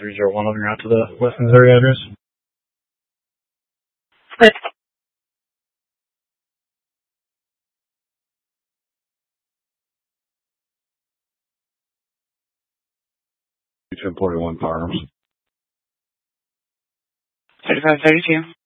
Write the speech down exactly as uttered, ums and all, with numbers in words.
three zero one on your route to the West Missouri address. ten forty-one Farms. thirty-five thirty-two.